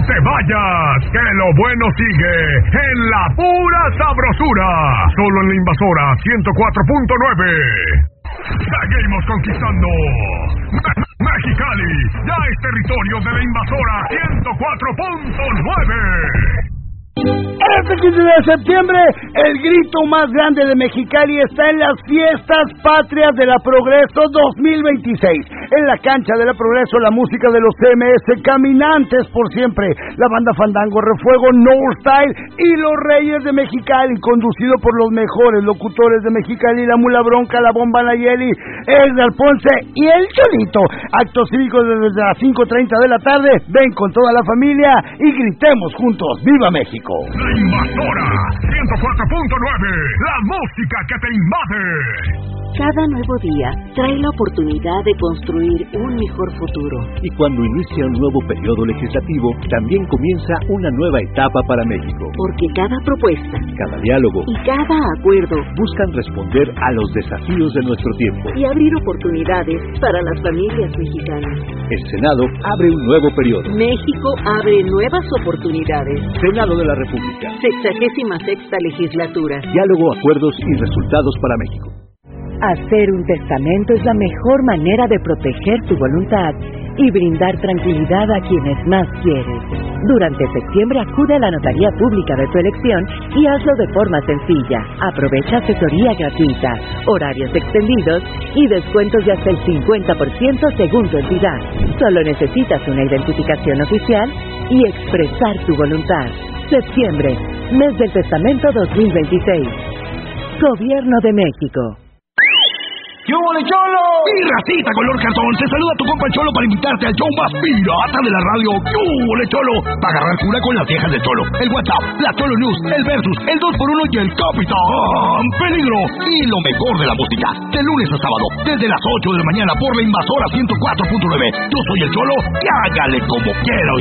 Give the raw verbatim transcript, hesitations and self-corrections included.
te vayas, que lo bueno sigue en la pura sabrosura. Solo en la Invasora ciento cuatro punto nueve. Seguimos conquistando Mexicali, ya es territorio de la Invasora ciento cuatro punto nueve. Este quince de septiembre, el grito más grande de Mexicali está en las Fiestas Patrias de la Progreso dos mil veintiséis. En la cancha de la Progreso, la música de los C M S, Caminantes por Siempre, la banda Fandango, Refuego, North Style y los Reyes de Mexicali, conducido por los mejores locutores de Mexicali, la Mula Bronca, la Bomba Nayeli, Edgar Ponce y el Cholito. Actos cívicos desde las cinco treinta de la tarde. Ven con toda la familia y gritemos juntos, ¡Viva México! La Invasora ciento cuatro punto nueve, la música que te invade. Cada nuevo día trae la oportunidad de construir un mejor futuro. Y cuando inicia un nuevo periodo legislativo, también comienza una nueva etapa para México. Porque cada propuesta, cada diálogo y cada acuerdo buscan responder a los desafíos de nuestro tiempo y abrir oportunidades para las familias mexicanas. El Senado abre un nuevo periodo. México abre nuevas oportunidades. Senado de la República. Sexagésima sexta legislatura. Diálogo, acuerdos y resultados para México. Hacer un testamento es la mejor manera de proteger tu voluntad y brindar tranquilidad a quienes más quieres. Durante septiembre acude a la notaría pública de tu elección y hazlo de forma sencilla. Aprovecha asesoría gratuita, horarios extendidos y descuentos de hasta el cincuenta por ciento según tu entidad. Solo necesitas una identificación oficial y expresar tu voluntad. Septiembre, mes del testamento dos mil veintiséis. Gobierno de México. ¡Qué hubo de Cholo! Mi racita color cartón, te saluda tu compa el Cholo para invitarte al show más pirata de la radio. ¡Qué hubo de Cholo! Para agarrar cura con las viejas de Cholo. El WhatsApp, la Cholo News, el Versus, el dos por uno y el Capitán Peligro. Y lo mejor de la música, de lunes a sábado, desde las ocho de la mañana por la Invasora ciento cuatro punto nueve. Yo soy el Cholo y hágale como quiero.